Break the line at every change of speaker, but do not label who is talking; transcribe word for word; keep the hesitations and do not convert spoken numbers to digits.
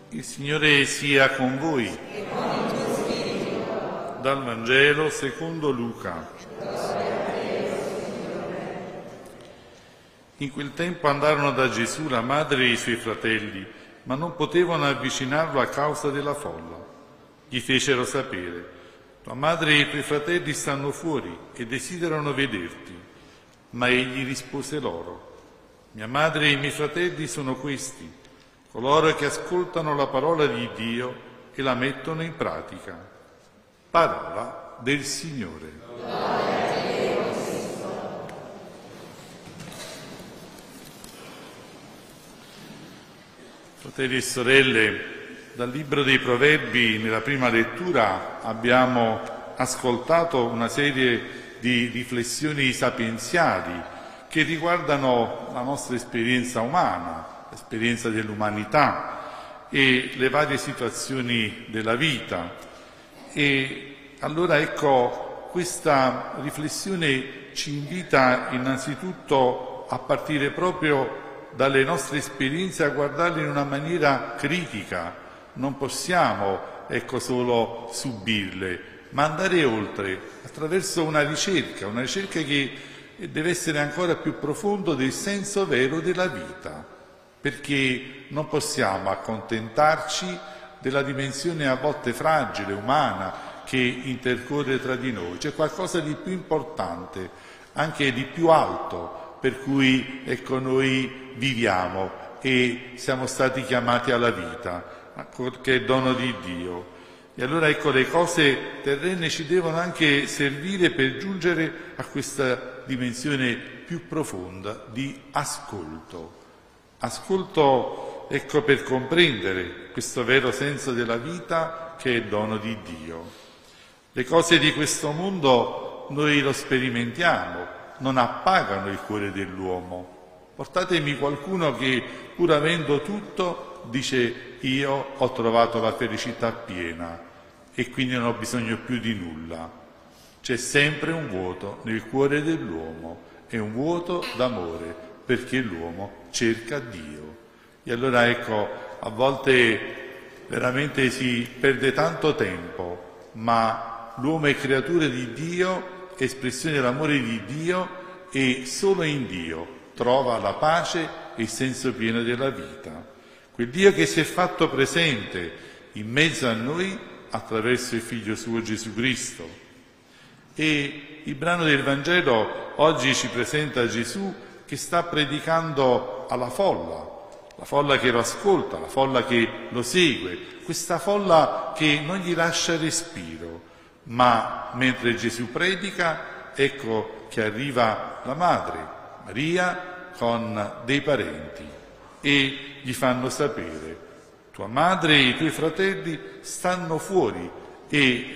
Il Signore sia con voi.
E con il tuo spirito.
Dal Vangelo secondo Luca. In quel tempo andarono da Gesù la madre e i suoi fratelli, ma non potevano avvicinarlo a causa della folla. Gli fecero sapere: tua madre e i tuoi fratelli stanno fuori e desiderano vederti. Ma egli rispose loro: mia madre e i miei fratelli sono questi, coloro che ascoltano la parola di Dio e la mettono in pratica. Parola del Signore. Fratelli e sorelle, dal Libro dei Proverbi, nella prima lettura, abbiamo ascoltato una serie di riflessioni sapienziali che riguardano la nostra esperienza umana, l'esperienza dell'umanità e le varie situazioni della vita. E allora ecco, questa riflessione ci invita innanzitutto a partire proprio dalle nostre esperienze, a guardarle in una maniera critica. Non possiamo, ecco, solo subirle, ma andare oltre, attraverso una ricerca, una ricerca che deve essere ancora più profonda del senso vero della vita, perché non possiamo accontentarci della dimensione a volte fragile, umana, che intercorre tra di noi. C'è qualcosa di più importante, anche di più alto, per cui ecco, noi viviamo e siamo stati chiamati alla vita, che è dono di Dio. E allora ecco, le cose terrene ci devono anche servire per giungere a questa dimensione più profonda di ascolto. Ascolto, ecco, per comprendere questo vero senso della vita che è dono di Dio. Le cose di questo mondo noi lo sperimentiamo, non appagano il cuore dell'uomo. Portatemi qualcuno che, pur avendo tutto, dice: io ho trovato la felicità piena e quindi non ho bisogno più di nulla. C'è sempre un vuoto nel cuore dell'uomo, è un vuoto d'amore, perché l'uomo cerca Dio. E allora ecco, a volte veramente si perde tanto tempo, ma l'uomo è creatura di Dio, espressione dell'amore di Dio, e solo in Dio trova la pace e il senso pieno della vita. Quel Dio che si è fatto presente in mezzo a noi attraverso il Figlio suo Gesù Cristo. E il brano del Vangelo oggi ci presenta Gesù che sta predicando alla folla, la folla che lo ascolta, la folla che lo segue, questa folla che non gli lascia respiro. Ma mentre Gesù predica, ecco che arriva la madre, Maria, con dei parenti e gli fanno sapere: tua madre e i tuoi fratelli stanno fuori e